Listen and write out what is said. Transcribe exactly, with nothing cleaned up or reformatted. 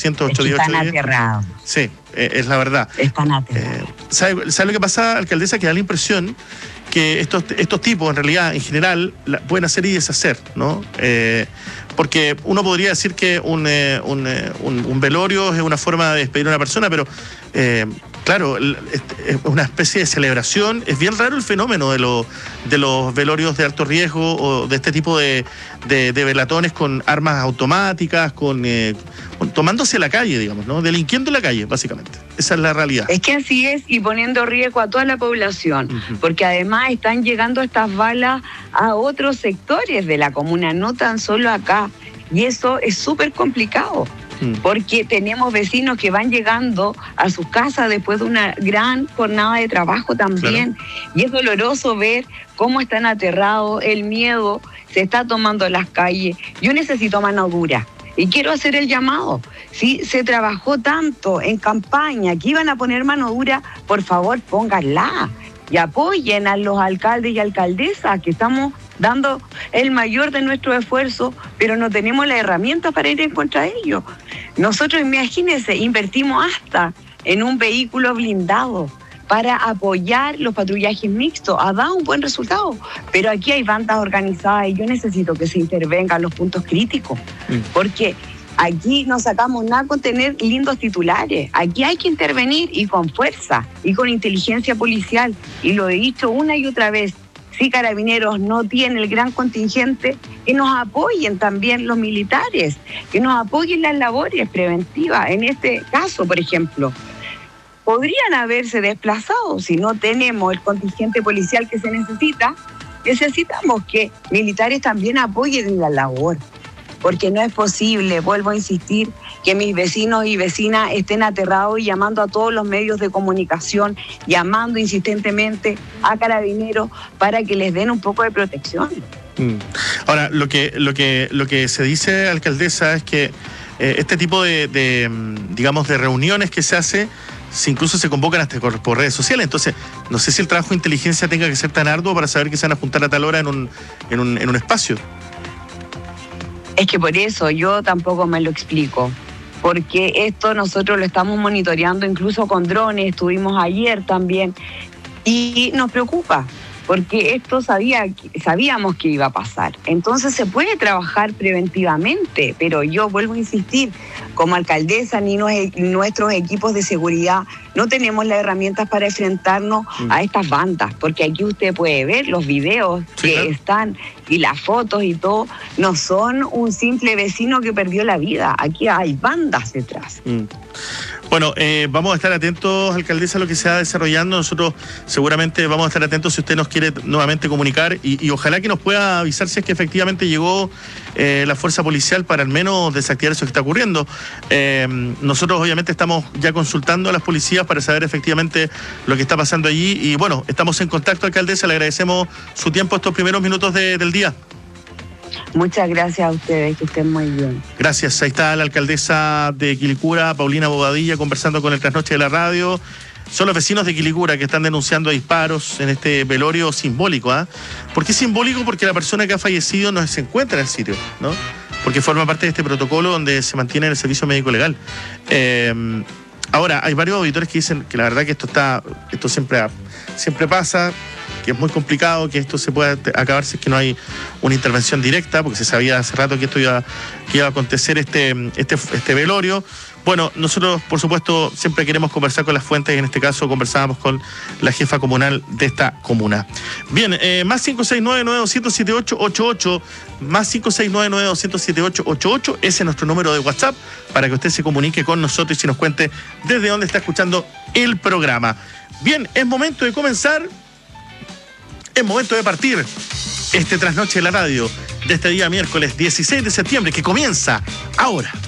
ochocientos, ochocientos dieciocho. Están aterrados. Sí, eh, es la verdad. Están aterrados. Eh, ¿sabe, ¿Sabe lo que pasa, alcaldesa? Que da la impresión que estos, estos tipos, en realidad, en general, la, pueden hacer y deshacer, ¿no? Eh, porque uno podría decir que un, eh, un, eh, un, un velorio es una forma de despedir a una persona, pero eh, claro, es una especie de celebración. Es bien raro el fenómeno de, lo, de los velorios de alto riesgo o de este tipo de, de, de velatones con armas automáticas, con, eh, con tomándose la calle, digamos, ¿no? Delinquiendo en la calle, básicamente. Esa es la realidad. Es que así es, y poniendo riesgo a toda la población, uh-huh. porque además están llegando estas balas a otros sectores de la comuna, no tan solo acá, y eso es súper complicado. Porque tenemos vecinos que van llegando a sus casas después de una gran jornada de trabajo también. Claro. Y es doloroso ver cómo están aterrados, el miedo se está tomando en las calles. Yo necesito mano dura. Y quiero hacer el llamado. Si se trabajó tanto en campaña que iban a poner mano dura, por favor pónganla. Y apoyen a los alcaldes y alcaldesas que estamos dando el mayor de nuestro esfuerzo, pero no tenemos las herramientas para ir en contra de ellos. Nosotros, imagínense, invertimos hasta en un vehículo blindado para apoyar los patrullajes mixtos. Ha dado un buen resultado, pero aquí hay bandas organizadas y yo necesito que se intervengan los puntos críticos, mm. porque aquí no sacamos nada con tener lindos titulares. Aquí hay que intervenir y con fuerza y con inteligencia policial. Y lo he dicho una y otra vez. Si Carabineros no tiene el gran contingente, que nos apoyen también los militares, que nos apoyen las labores preventivas. En este caso, por ejemplo, podrían haberse desplazado si no tenemos el contingente policial que se necesita. Necesitamos que militares también apoyen en la labor. Porque no es posible, vuelvo a insistir, que mis vecinos y vecinas estén aterrados y llamando a todos los medios de comunicación, llamando insistentemente a Carabineros para que les den un poco de protección. Mm. Ahora, lo que, lo que, lo que se dice, alcaldesa, es que eh, este tipo de, de, digamos, de reuniones que se hace, si incluso se convocan hasta por redes sociales. Entonces, no sé si el trabajo de inteligencia tenga que ser tan arduo para saber que se van a juntar a tal hora en un, en un, en un espacio. Es que por eso yo tampoco me lo explico, porque esto nosotros lo estamos monitoreando incluso con drones, estuvimos ayer también, y nos preocupa, porque esto sabía, sabíamos que iba a pasar. Entonces se puede trabajar preventivamente, pero yo vuelvo a insistir, como alcaldesa ni nuestros equipos de seguridad no tenemos las herramientas para enfrentarnos mm. a estas bandas, porque aquí usted puede ver los videos sí, que claro. están y las fotos y todo, no son un simple vecino que perdió la vida, aquí hay bandas detrás. Mm. Bueno, eh, vamos a estar atentos, alcaldesa, a lo que se va desarrollando. Nosotros seguramente vamos a estar atentos si usted nos quiere nuevamente comunicar y, y ojalá que nos pueda avisar si es que efectivamente llegó eh, la fuerza policial para al menos desactivar eso que está ocurriendo. Eh, nosotros obviamente estamos ya consultando a las policías para saber efectivamente lo que está pasando allí y bueno, estamos en contacto, alcaldesa, le agradecemos su tiempo estos primeros minutos de, del día. Muchas gracias a ustedes, que estén muy bien. Gracias, ahí está la alcaldesa de Quilicura, Paulina Bobadilla, conversando con el Trasnoche de la Radio. Son los vecinos de Quilicura que están denunciando disparos en este velorio simbólico. ¿eh? ¿Por qué simbólico? Porque la persona que ha fallecido no se encuentra en el sitio, ¿no? Porque forma parte de este protocolo donde se mantiene el servicio médico legal. Eh, ahora, hay varios auditores que dicen que la verdad que esto está, esto siempre, siempre pasa, que es muy complicado que esto se pueda acabar si es que no hay una intervención directa, porque se sabía hace rato que esto iba, que iba a acontecer este, este, este velorio. Bueno, nosotros, por supuesto, siempre queremos conversar con las fuentes, y en este caso conversábamos con la jefa comunal de esta comuna. Bien, eh, más cinco seis nueve, nueve dos cero siete ocho ocho ocho, más cinco seis nueve, nueve dos cero siete ocho ocho ocho, ese es nuestro número de WhatsApp, para que usted se comunique con nosotros y nos cuente desde dónde está escuchando el programa. Bien, es momento de comenzar, es momento de partir este Trasnoche de la Radio de este día miércoles dieciséis de septiembre, que comienza ahora.